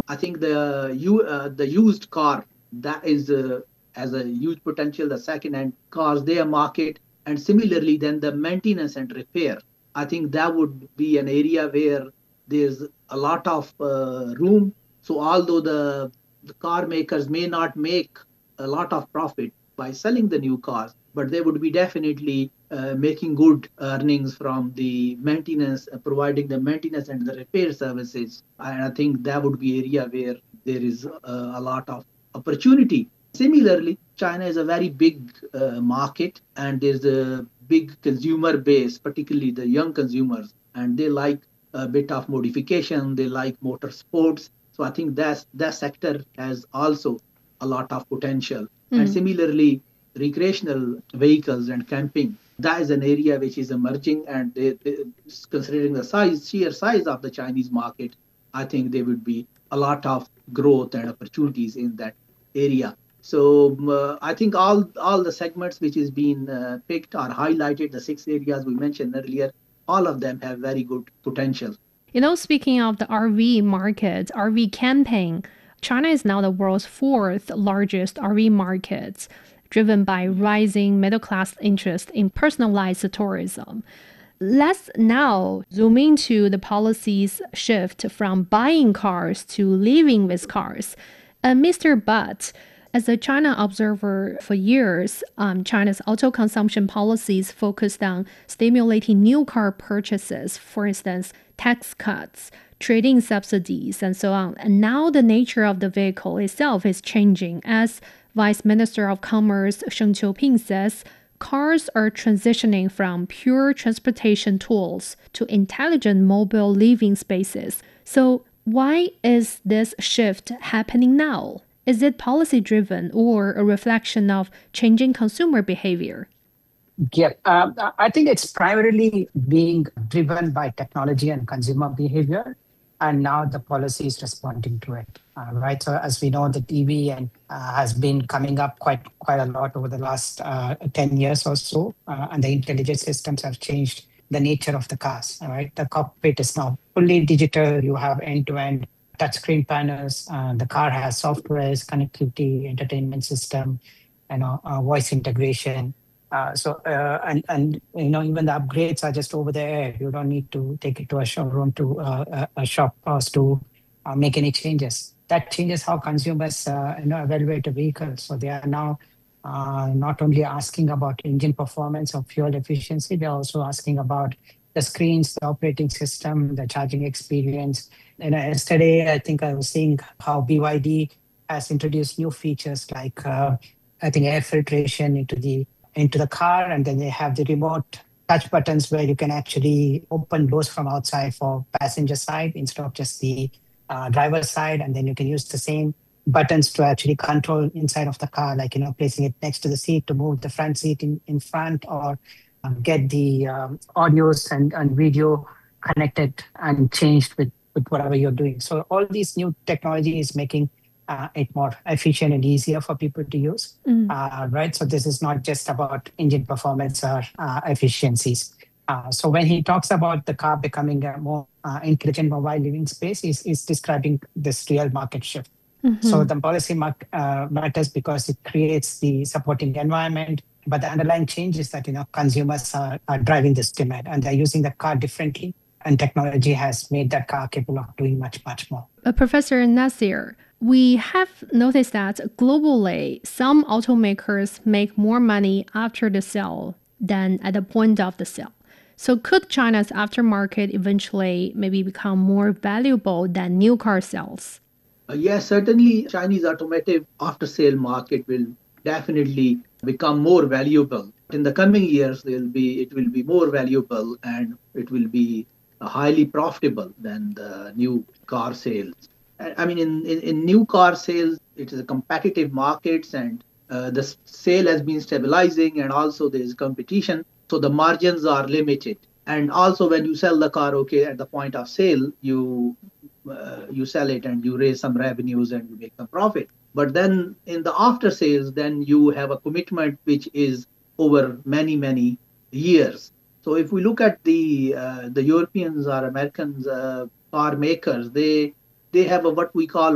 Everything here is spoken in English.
I think the used car that is has a huge potential. The second-hand cars, their market, and similarly, then the maintenance and repair. I think that would be an area where there's a lot of room. So although the car makers may not make a lot of profit by selling the new cars, but they would be definitely making good earnings from the maintenance, providing the maintenance and the repair services. And I think that would be area where there is a lot of opportunity. Similarly, China is a very big market, and there's a big consumer base, particularly the young consumers, and they like a bit of modification. They like motorsports. So I think that sector has also a lot of potential. And similarly, recreational vehicles and camping. That is an area which is emerging, and considering the sheer size of the Chinese market, I think there would be a lot of growth and opportunities in that area. So I think all the segments which is being picked or highlighted, the six areas we mentioned earlier, all of them have very good potential. Speaking of the RV market, RV camping, China is now the world's fourth largest RV market, driven by rising middle class interest in personalized tourism. Let's now zoom into the policy's shift from buying cars to living with cars. Mr. Butt, as a China observer for years, China's auto consumption policies focused on stimulating new car purchases, for instance, tax cuts, trade-in subsidies, and so on. And now the nature of the vehicle itself is changing. As Vice Minister of Commerce Sheng Qiuping says, cars are transitioning from pure transportation tools to intelligent mobile living spaces. So why is this shift happening now? Is it policy-driven or a reflection of changing consumer behavior? Yeah, I think it's primarily being driven by technology and consumer behavior, and now the policy is responding to it, right? So as we know, the EV and has been coming up quite a lot over the last 10 years or so, and the intelligent systems have changed the nature of the cars, right? The cockpit is now fully digital. You have end-to-end touchscreen panels. The car has software, connectivity, entertainment system, voice integration. And even the upgrades are just over there. You don't need to take it to a showroom to a shop house to make any changes. That changes how consumers evaluate a vehicle. So they are now not only asking about engine performance or fuel efficiency, they're also asking about the screens, the operating system, the charging experience. Yesterday, I think I was seeing how BYD has introduced new features like I think air filtration into the car, and then they have the remote touch buttons where you can actually open doors from outside for passenger side instead of just the driver's side, and then you can use the same buttons to actually control inside of the car, like placing it next to the seat to move the front seat in front, or get the audios and video connected and changed with whatever you're doing. So all these new technology is making it more efficient and easier for people to use, right? So this is not just about engine performance or efficiencies. So when he talks about the car becoming a more intelligent mobile living space, he's describing this real market shift. So the policy matters because it creates the supporting environment, but the underlying change is that consumers are driving this demand, and they're using the car differently, and technology has made that car capable of doing much, much more. Professor Nasir, we have noticed that globally, some automakers make more money after the sale than at the point of the sale. So could China's aftermarket eventually maybe become more valuable than new car sales? Yes, certainly Chinese automotive after-sale market will definitely become more valuable. In the coming years, it will be more valuable, and it will be highly profitable than the new car sales. I mean, in new car sales, it is a competitive markets, and the sale has been stabilizing, and also there is competition. So the margins are limited. And also when you sell the car, okay, at the point of sale, you sell it and you raise some revenues and you make some profit. But then in the after sales, then you have a commitment which is over many years. So if we look at the Europeans or Americans car makers, they have what we call